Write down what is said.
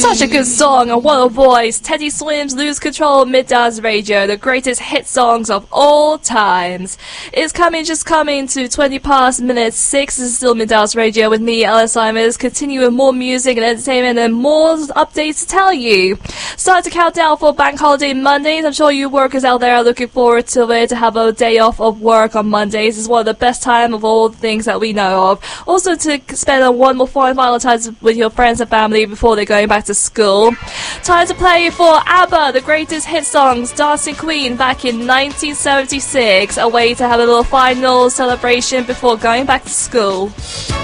Such a good song, and what a voice. Teddy Swims, Lose Control, Midda's Radio, the greatest hit songs of all times. It's coming to 20 past minutes 6. This is still Midda's Radio with me, Ellis Simons, continuing with more music and entertainment and more updates to tell you. Start to count down for Bank Holiday Mondays. I'm sure you workers out there are looking forward to it, to have a day off of work on Mondays. It's one of the best time of all the things that we know of. Also to spend one more final time with your friends and family before they're going back to school. Time to play for ABBA, the greatest hit songs, Dancing Queen back in 1976. A way to have a little final celebration before going back to school.